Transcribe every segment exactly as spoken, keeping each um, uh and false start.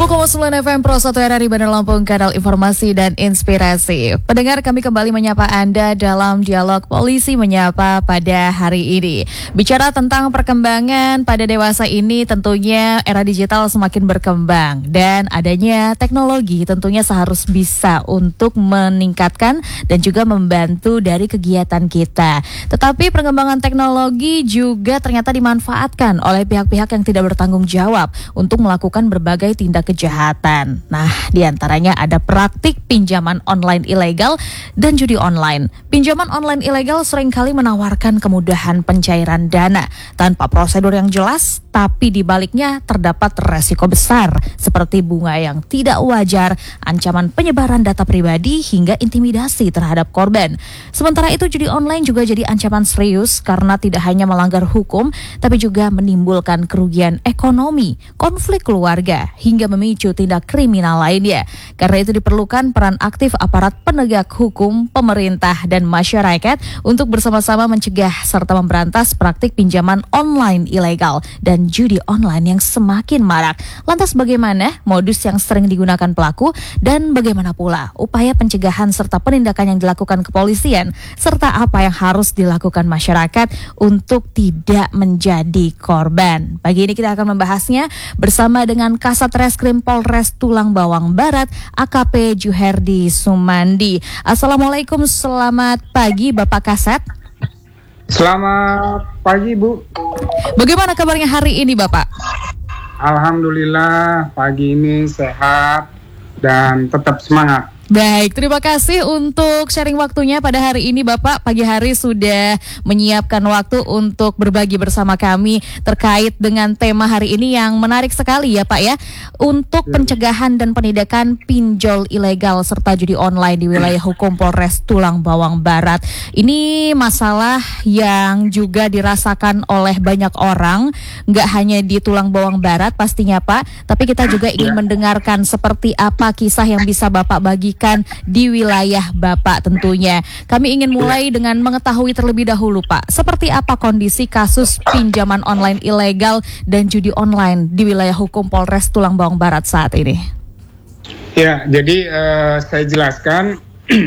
sembilan puluh koma sembilan F M Pro satu R R I Bandar Lampung, kanal informasi dan inspirasi. Pendengar, kami kembali menyapa Anda dalam dialog Polisi Menyapa pada hari ini. Bicara tentang perkembangan pada dewasa ini, tentunya era digital semakin berkembang dan adanya teknologi tentunya seharus bisa untuk meningkatkan dan juga membantu dari kegiatan kita. Tetapi perkembangan teknologi juga ternyata dimanfaatkan oleh pihak-pihak yang tidak bertanggung jawab untuk melakukan berbagai tindak kejahatan. Nah, diantaranya ada praktik pinjaman online ilegal dan judi online. Pinjaman online ilegal seringkali menawarkan kemudahan pencairan dana tanpa prosedur yang jelas, tapi di baliknya terdapat resiko besar seperti bunga yang tidak wajar, ancaman penyebaran data pribadi hingga intimidasi terhadap korban. Sementara itu, judi online juga jadi ancaman serius karena tidak hanya melanggar hukum, tapi juga menimbulkan kerugian ekonomi, konflik keluarga, hingga memicu tindak kriminal lainnya. Karena itu diperlukan peran aktif aparat penegak hukum, pemerintah, dan masyarakat untuk bersama-sama mencegah serta memberantas praktik pinjaman online ilegal dan judi online yang semakin marak. Lantas bagaimana modus yang sering digunakan pelaku dan bagaimana pula upaya pencegahan serta penindakan yang dilakukan kepolisian serta apa yang harus dilakukan masyarakat untuk tidak menjadi korban. Pagi ini kita akan membahasnya bersama dengan Kasat Reskrim Polres Tulang Bawang Barat, A K P Juherdi Sumandi. Assalamualaikum, selamat pagi Bapak Kasat. Selamat pagi, Bu. Bagaimana kabarnya hari ini, Bapak? Alhamdulillah, pagi ini sehat dan tetap semangat. Baik, terima kasih untuk sharing waktunya pada hari ini, Bapak. Pagi hari sudah menyiapkan waktu untuk berbagi bersama kami terkait dengan tema hari ini yang menarik sekali ya, Pak ya. Untuk pencegahan dan penindakan pinjol ilegal serta judi online di wilayah hukum Polres Tulang Bawang Barat. Ini masalah yang juga dirasakan oleh banyak orang, nggak hanya di Tulang Bawang Barat pastinya, Pak. Tapi kita juga ingin mendengarkan seperti apa kisah yang bisa Bapak bagi di wilayah Bapak tentunya. Kami ingin mulai dengan mengetahui terlebih dahulu, Pak, seperti apa kondisi kasus pinjaman online ilegal dan judi online di wilayah hukum Polres Tulang Bawang Barat saat ini. Ya, jadi uh, saya jelaskan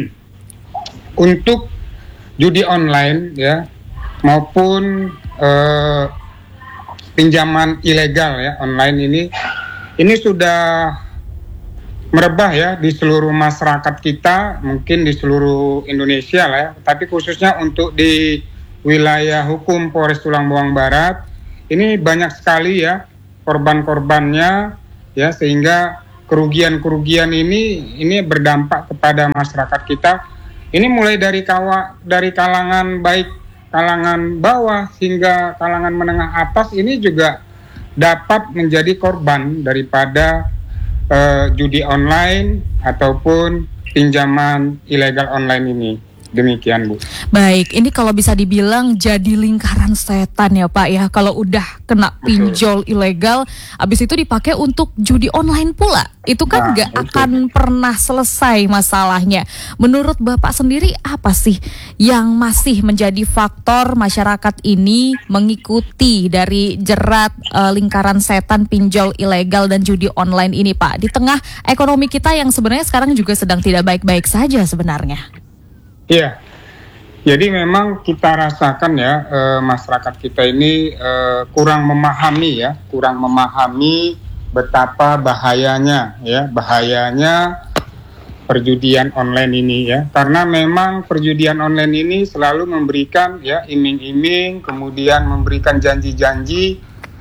untuk judi online ya maupun uh, pinjaman ilegal ya online ini ini sudah merebah ya di seluruh masyarakat kita, mungkin di seluruh Indonesia lah ya, tapi khususnya untuk di wilayah hukum Polres Tulang Bawang Barat ini banyak sekali ya korban-korbannya ya, sehingga kerugian-kerugian ini ini berdampak kepada masyarakat kita. Ini mulai dari kawa dari kalangan baik kalangan bawah hingga kalangan menengah atas ini juga dapat menjadi korban daripada Uh, judi online ataupun pinjaman ilegal online ini. Demikian, Bu. Baik, ini kalau bisa dibilang jadi lingkaran setan ya, Pak ya. Kalau udah kena pinjol betul. Ilegal, habis itu dipakai untuk judi online pula. Itu kan nggak nah, akan pernah selesai masalahnya. Menurut Bapak sendiri apa sih yang masih menjadi faktor masyarakat ini mengikuti dari jerat uh, lingkaran setan pinjol ilegal dan judi online ini, Pak? Di tengah ekonomi kita yang sebenarnya sekarang juga sedang tidak baik-baik saja sebenarnya. Iya, jadi memang kita rasakan ya e, masyarakat kita ini e, kurang memahami ya, kurang memahami betapa bahayanya ya, bahayanya perjudian online ini ya. Karena memang perjudian online ini selalu memberikan ya iming-iming, kemudian memberikan janji-janji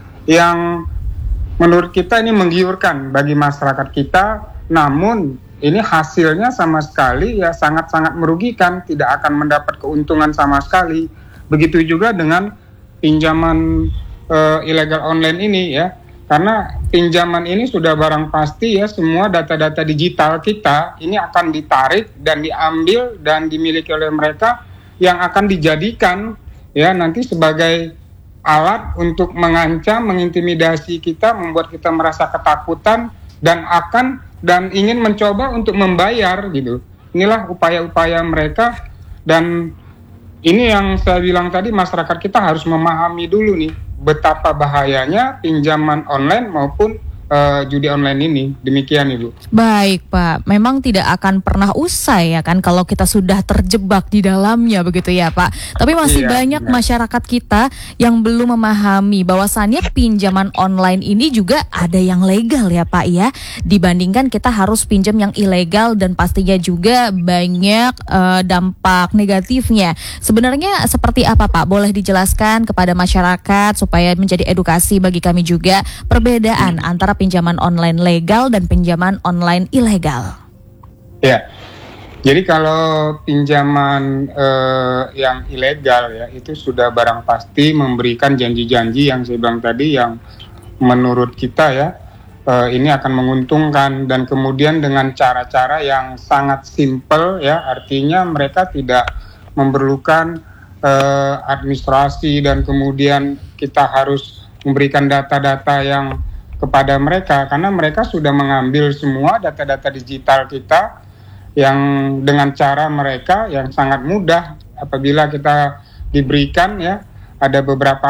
yang menurut kita ini menggiurkan bagi masyarakat kita, namun ini hasilnya sama sekali ya sangat-sangat merugikan, tidak akan mendapat keuntungan sama sekali. Begitu juga dengan pinjaman uh, ilegal online ini ya, karena pinjaman ini sudah barang pasti ya, semua data-data digital kita ini akan ditarik dan diambil dan dimiliki oleh mereka yang akan dijadikan ya nanti sebagai alat untuk mengancam, mengintimidasi kita, membuat kita merasa ketakutan dan akan dan ingin mencoba untuk membayar gitu. Inilah upaya-upaya mereka, dan ini yang saya bilang tadi, masyarakat kita harus memahami dulu nih betapa bahayanya pinjaman online maupun uh, judi online ini. Demikian Ibu. Baik Pak, memang tidak akan pernah usai ya kan kalau kita sudah terjebak di dalamnya begitu ya Pak. Tapi masih Iya, banyak benar. masyarakat kita yang belum memahami bahwasannya pinjaman online ini juga ada yang legal ya Pak ya. Dibandingkan kita harus pinjam yang ilegal dan pastinya juga banyak eh, dampak negatifnya. Sebenarnya seperti apa Pak? Boleh dijelaskan kepada masyarakat supaya menjadi edukasi bagi kami juga perbedaan antara pinjaman online legal dan pinjaman online ilegal. Ya, jadi kalau pinjaman eh, yang ilegal ya itu sudah barang pasti memberikan janji-janji yang saya bilang tadi yang menurut kita ya eh, ini akan menguntungkan dan kemudian dengan cara-cara yang sangat simpel ya, artinya mereka tidak memerlukan eh, administrasi dan kemudian kita harus memberikan data-data yang kepada mereka karena mereka sudah mengambil semua data-data digital kita yang dengan cara mereka yang sangat mudah apabila kita diberikan ya ada beberapa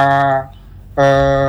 eh,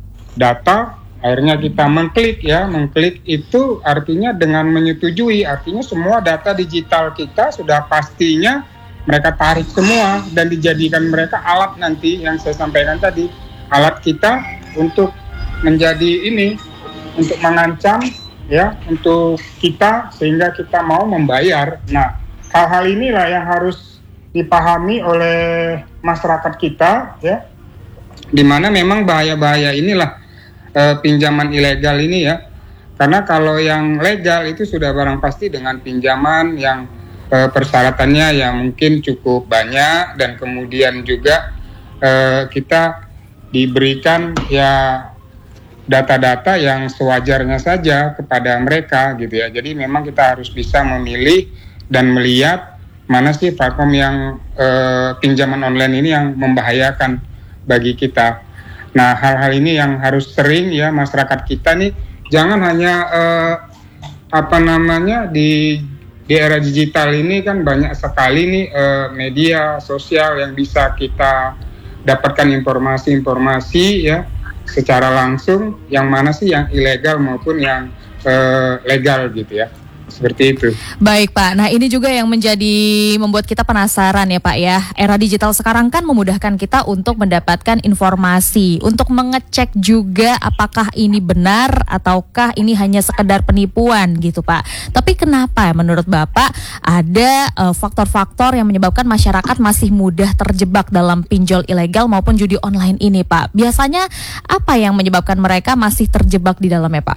data akhirnya kita mengklik ya mengklik itu artinya dengan menyetujui artinya semua data digital kita sudah pastinya mereka tarik semua dan dijadikan mereka alat nanti yang saya sampaikan tadi alat kita untuk menjadi ini untuk mengancam ya untuk kita sehingga kita mau membayar. Nah, hal-hal inilah yang harus dipahami oleh masyarakat kita ya. Di mana memang bahaya-bahaya inilah e, pinjaman ilegal ini ya. Karena kalau yang legal itu sudah barang pasti dengan pinjaman yang e, persyaratannya yang mungkin cukup banyak dan kemudian juga e, kita diberikan ya data-data yang sewajarnya saja kepada mereka gitu ya. Jadi memang kita harus bisa memilih dan melihat mana sih platform yang eh, pinjaman online ini yang membahayakan bagi kita. Nah, hal-hal ini yang harus sering ya masyarakat kita nih jangan hanya eh, apa namanya di di era digital ini kan banyak sekali nih eh, media sosial yang bisa kita dapatkan informasi-informasi ya secara langsung yang mana sih yang ilegal maupun yang uh, legal gitu ya. Seperti itu. Baik Pak, nah ini juga yang menjadi membuat kita penasaran ya Pak ya. Era digital sekarang kan memudahkan kita untuk mendapatkan informasi, untuk mengecek juga apakah ini benar ataukah ini hanya sekedar penipuan gitu Pak. Tapi kenapa menurut Bapak ada uh, faktor-faktor yang menyebabkan masyarakat masih mudah terjebak dalam pinjol ilegal maupun judi online ini Pak? Biasanya apa yang menyebabkan mereka masih terjebak di dalamnya Pak?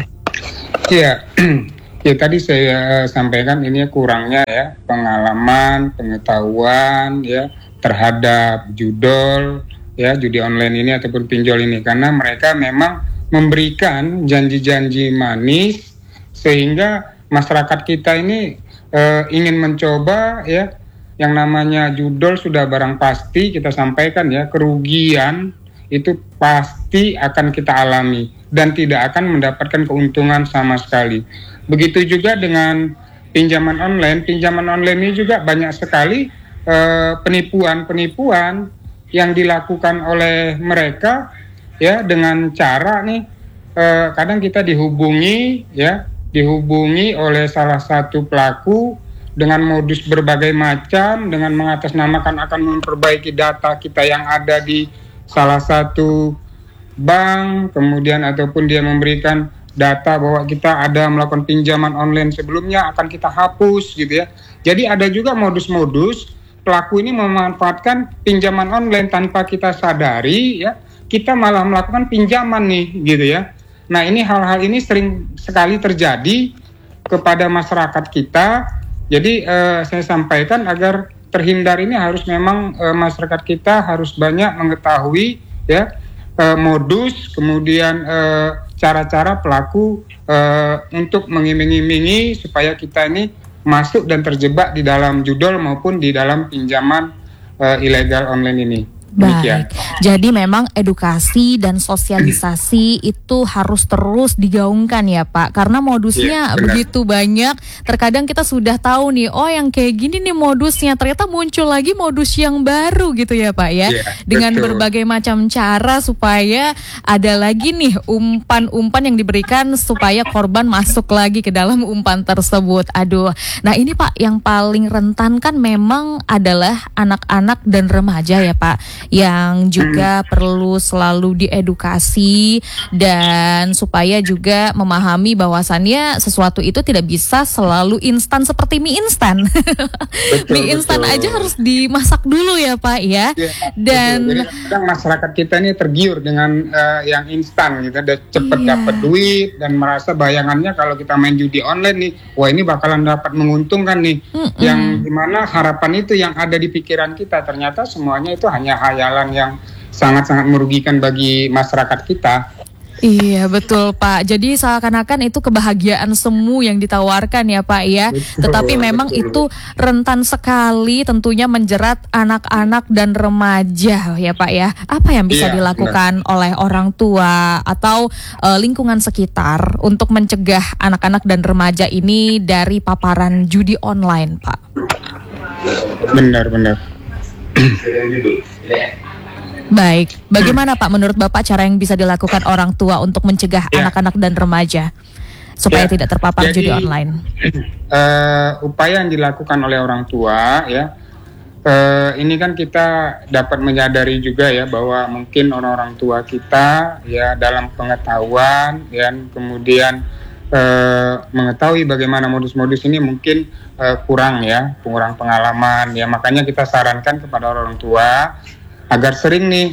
Iya. Ya tadi saya uh, sampaikan ini kurangnya ya pengalaman, pengetahuan ya terhadap judol ya judi online ini ataupun pinjol ini karena mereka memang memberikan janji-janji manis sehingga masyarakat kita ini uh, ingin mencoba ya yang namanya judol sudah barang pasti kita sampaikan ya kerugian itu pasti akan kita alami dan tidak akan mendapatkan keuntungan sama sekali. Begitu juga dengan pinjaman online. Pinjaman online ini juga banyak sekali eh, penipuan-penipuan yang dilakukan oleh mereka ya dengan cara nih eh, kadang kita dihubungi ya dihubungi oleh salah satu pelaku dengan modus berbagai macam dengan mengatasnamakan akan memperbaiki data kita yang ada di salah satu bank kemudian ataupun dia memberikan data bahwa kita ada melakukan pinjaman online sebelumnya akan kita hapus gitu ya. Jadi ada juga modus-modus pelaku ini memanfaatkan pinjaman online tanpa kita sadari ya. Kita malah melakukan pinjaman nih gitu ya. Nah, ini hal-hal ini sering sekali terjadi kepada masyarakat kita. Jadi eh, saya sampaikan agar terhindar ini harus memang eh, masyarakat kita harus banyak mengetahui ya eh, modus kemudian eh, cara-cara pelaku uh, untuk mengiming-imingi supaya kita ini masuk dan terjebak di dalam judol maupun di dalam pinjaman uh, ilegal online ini. Demikian. Baik, jadi memang edukasi dan sosialisasi itu harus terus digaungkan ya Pak, karena modusnya Iya, benar. begitu banyak. Terkadang kita sudah tahu nih, oh yang kayak gini nih modusnya, ternyata muncul lagi modus yang baru gitu ya Pak ya, Iya, dengan betul. berbagai macam cara supaya ada lagi nih umpan-umpan yang diberikan supaya korban masuk lagi ke dalam umpan tersebut. Aduh, nah ini Pak yang paling rentan kan memang adalah anak-anak dan remaja ya Pak, yang juga perlu selalu diedukasi dan supaya juga memahami bahwasannya sesuatu itu tidak bisa selalu instan seperti mie instan. Betul, Mie instan betul. aja harus dimasak dulu ya Pak ya. Ya, Dan betul. Jadi kadang masyarakat kita ini tergiur dengan uh, yang instan gitu, udah cepet Iya. dapat duit dan merasa bayangannya kalau kita main judi online nih, wah ini bakalan dapat menguntungkan nih. Mm-mm. Yang dimana harapan itu yang ada di pikiran kita, ternyata semuanya itu hanya hayalan yang sangat-sangat merugikan bagi masyarakat kita. Iya betul Pak. Jadi seakan-akan itu kebahagiaan semu yang ditawarkan ya Pak ya. Betul, Tetapi memang betul. itu rentan sekali tentunya menjerat anak-anak dan remaja ya Pak ya. Apa yang bisa Iya, dilakukan oleh orang tua atau uh, lingkungan sekitar untuk mencegah anak-anak dan remaja ini dari paparan judi online Pak? Benar-benar. Baik, bagaimana Pak menurut Bapak cara yang bisa dilakukan orang tua untuk mencegah Ya. anak-anak dan remaja supaya Ya, tidak terpapar jadi, judi online? Uh, upaya yang dilakukan oleh orang tua ya, uh, ini kan kita dapat menyadari juga ya bahwa mungkin orang-orang tua kita ya dalam pengetahuan dan kemudian uh, mengetahui bagaimana modus-modus ini mungkin uh, kurang ya, kurang pengalaman ya, makanya kita sarankan kepada orang tua agar sering nih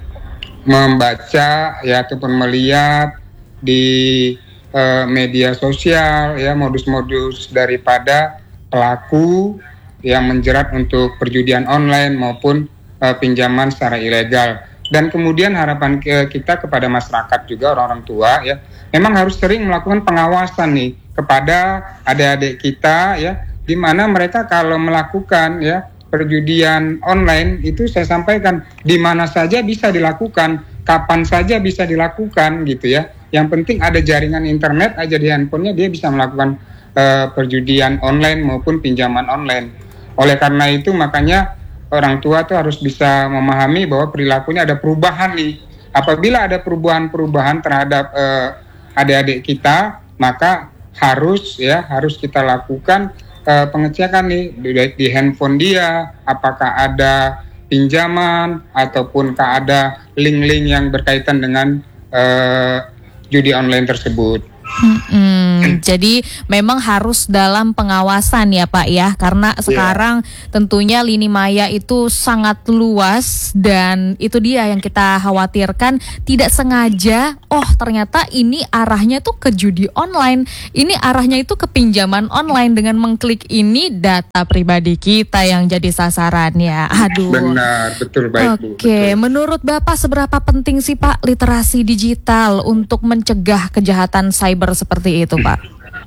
membaca ya ataupun melihat di uh, media sosial ya modus-modus daripada pelaku yang menjerat untuk perjudian online maupun uh, pinjaman secara ilegal. Dan kemudian harapan ke kita kepada masyarakat juga orang-orang tua ya, memang harus sering melakukan pengawasan nih kepada adik-adik kita ya, di mana mereka kalau melakukan ya perjudian online itu saya sampaikan di mana saja bisa dilakukan, kapan saja bisa dilakukan gitu ya. Yang penting ada jaringan internet aja di handphonenya, dia bisa melakukan uh, perjudian online maupun pinjaman online. Oleh karena itu makanya orang tua tuh harus bisa memahami bahwa perilakunya ada perubahan nih. Apabila ada perubahan-perubahan terhadap uh, adik-adik kita, maka harus ya harus kita lakukan Uh, pengecekan nih di, di handphone dia, apakah ada pinjaman ataupun ada link-link yang berkaitan dengan uh, judi online tersebut. Hmm, jadi memang harus dalam pengawasan ya Pak ya, karena sekarang tentunya lini maya itu sangat luas dan itu dia yang kita khawatirkan tidak sengaja, oh ternyata ini arahnya tuh ke judi online, ini arahnya itu ke pinjaman online, dengan mengklik ini data pribadi kita yang jadi sasarannya. Aduh. Benar, betul, baik Bu. Oke, betul. menurut Bapak seberapa penting sih Pak literasi digital untuk mencegah kejahatan cyber seperti itu Pak?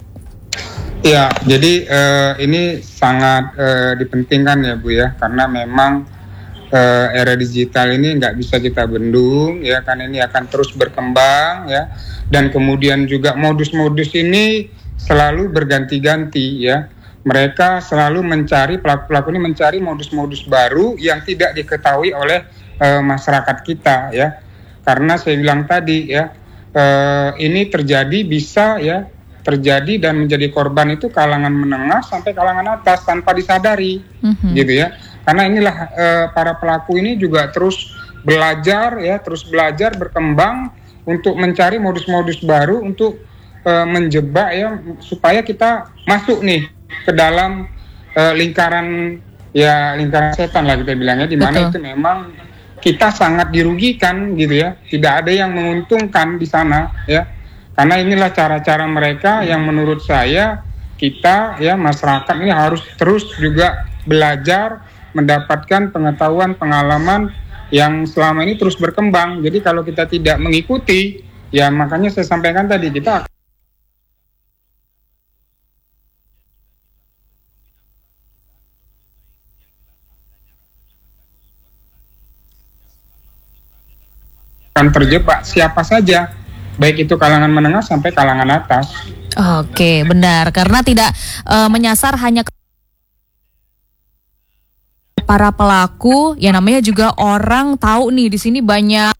Ya, jadi uh, ini sangat uh, dipentingkan ya Bu ya, karena memang uh, era digital ini nggak bisa kita bendung ya, karena ini akan terus berkembang ya, dan kemudian juga modus-modus ini selalu berganti-ganti ya. Mereka selalu mencari, pelaku-pelaku ini mencari modus-modus baru yang tidak diketahui oleh uh, masyarakat kita ya. Karena saya bilang tadi ya, uh, ini terjadi bisa ya, terjadi dan menjadi korban itu kalangan menengah sampai kalangan atas tanpa disadari, mm-hmm. gitu ya. Karena inilah uh, para pelaku ini juga terus belajar ya, terus belajar berkembang untuk mencari modus-modus baru untuk uh, menjebak ya, supaya kita masuk nih ke dalam uh, lingkaran ya lingkaran setan lah kita bilangnya, di mana itu memang kita sangat dirugikan gitu ya, tidak ada yang menguntungkan di sana ya, karena inilah cara-cara mereka yang menurut saya kita ya masyarakat ini harus terus juga belajar, mendapatkan pengetahuan pengalaman yang selama ini terus berkembang. Jadi kalau kita tidak mengikuti ya, makanya saya sampaikan tadi kita akan terjebak siapa saja, baik itu kalangan menengah sampai kalangan atas. Oke, benar. Karena tidak uh, menyasar hanya ke para pelaku, ya namanya juga orang tahu nih di sini banyak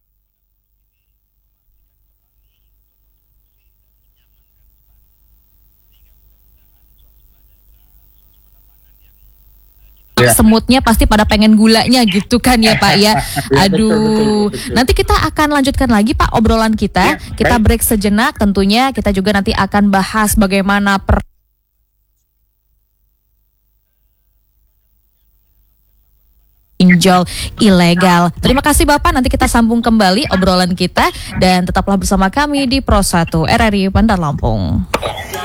Ya. semutnya pasti pada pengen gulanya gitu kan ya Pak ya. Ya, Aduh, betul, betul, betul. nanti kita akan lanjutkan lagi Pak obrolan kita. Ya, kita baik. break sejenak tentunya. Kita juga nanti akan bahas bagaimana per pinjol ilegal. Terima kasih Bapak, nanti kita sambung kembali obrolan kita dan tetaplah bersama kami di Pro satu R R I Bandar Lampung.